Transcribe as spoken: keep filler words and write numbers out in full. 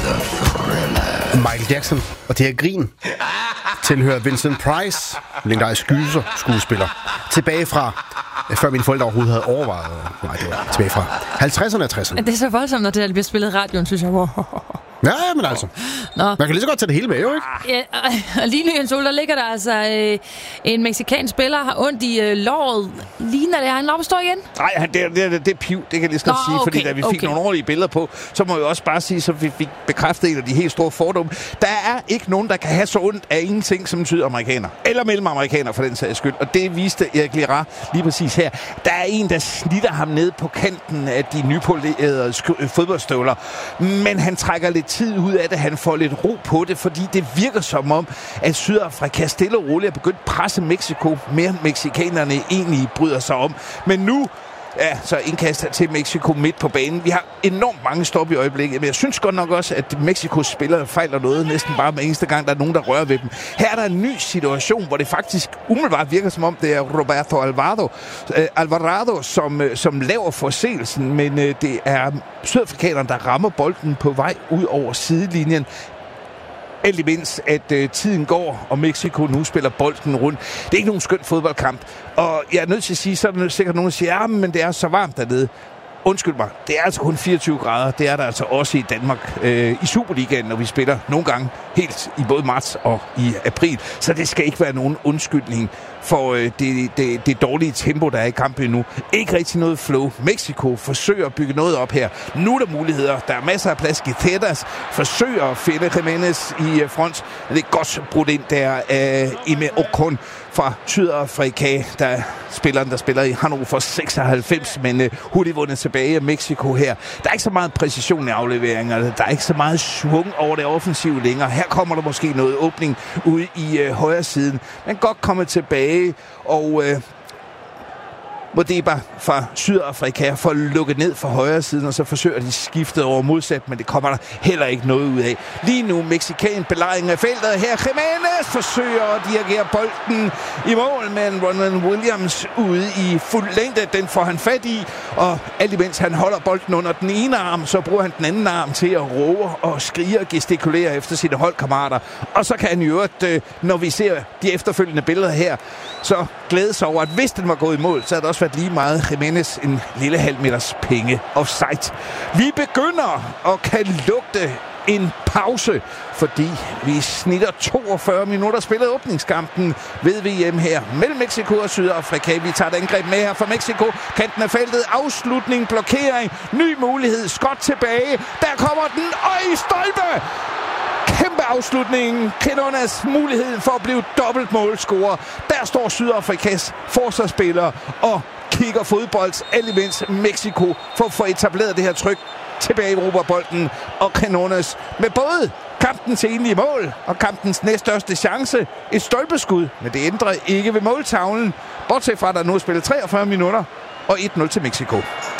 Michael Jackson og det her grin tilhører Vincent Price, legendarisk gyser skuespiller. Tilbage fra, før mine forældre overhovedet havde overvejet. Nej, det var tilbage fra halvtredserne og tresserne. Det er så voldsomt, når det bliver spillet i radioen, synes jeg. Ja, men altså. Nå. Man kan lige så godt tage det hele med, jo ikke? Ja, og lige nu, Jens Ole, der ligger der altså øh, en mexikansk spiller, har ondt i øh, låret. Ligner det, har han lov at stå igen? Nej, det, det, det, det er piv, det kan jeg lige så sige, okay, fordi da vi fik okay. nogle ordentlige billeder på, så må jeg også bare sige, så vi fik bekræftet en af de helt store fordomme. Der er ikke nogen, der kan have så ondt af ingenting som en sydamerikaner, eller mellemamerikaner for den sags skyld, og det viste Erik Lira lige præcis her. Der er en, der snitter ham ned på kanten af de nypolerede fodboldstøvler, men han trækker lidt tid ud af det, han får lidt ro på det, fordi det virker som om, at Sydafrika stille og roligt er begyndt at presse Mexico mere end mexikanerne egentlig bryder sig om. Men nu ja, så indkast til Mexico midt på banen. Vi har enormt mange stop i øjeblikket, men jeg synes godt nok også, at Mexikos spillere fejler noget næsten bare med eneste gang, der er nogen, der rører ved dem. Her er der en ny situation, hvor det faktisk umiddelbart virker som om, det er Roberto Alvarado, øh, Alvarado som, øh, som laver forseelsen, men øh, det er sydafrikanerne, der rammer bolden på vej ud over sidelinjen. Endelig mindst, at øh, tiden går, og Mexico nu spiller bolden rundt. Det er ikke nogen skøn fodboldkamp. Og jeg er nødt til at sige, så er der sikkert nogen, der siger, ja, men det er så varmt dernede. Undskyld mig, det er altså kun fireogtyve grader. Det er der altså også i Danmark øh, i Superligaen, når vi spiller nogle gange helt i både marts og i april. Så det skal ikke være nogen undskyldning for øh, det, det, det dårlige tempo, der er i kampen nu. Ikke rigtig noget flow. Mexico forsøger at bygge noget op her. Nu er der muligheder. Der er masser af plads. Guiteras forsøger at finde Jimenez i øh, front. Det er godt brudt ind der af øh, Ime Ocon fra Sydafrika, der spilleren, der spiller i Hannover seksoghalvfems, men øh, hurtigt vundet tilbage af Mexico her. Der er ikke så meget præcision i afleveringerne. Der er ikke så meget svung over det offensive længere. Her kommer der måske noget åbning ude i øh, højre siden. Men godt komme tilbage, og øh, Modiba fra Sydafrika får lukket ned fra højre siden, og så forsøger de skiftet over modsat, men det kommer der heller ikke noget ud af. Lige nu mexican belejring af feltet her. Jimenez forsøger at dirigere bolden i mål, men Ronald Williams ude i fuld længde. Den får han fat i, og alt imens han holder bolden under den ene arm, så bruger han den anden arm til at råbe og skrige og gestikulere efter sine holdkammerater. Og så kan han jo, når vi ser de efterfølgende billeder her, så glæde sig over, at hvis den var gået i mål, så havde det også været lige meget Jimenez en lille halv meters penge offside. Vi begynder og kan lugte en pause, fordi vi snitter toogfyrre minutter spillet åbningskampen ved V M her mellem Mexico og Sydafrika. Vi tager et angreb med her fra Mexico. Kanten af feltet, afslutning, blokering, ny mulighed, skot tilbage. Der kommer den, og i stolpe! Kæmpe afslutningen. Quinones muligheden for at blive dobbelt målscorer. Der står Sydafrikas forsvarsspillere og kigger fodbold, elements Mexico for at få etableret det her tryk tilbage i Europabolden, og Quinones med både kampens enlige mål og kampens næststørste chance. Et stolpeskud, men det ændrer ikke ved måltavlen. Bortset fra, at der nu er spillet treogfyrre minutter og et nul til Mexico.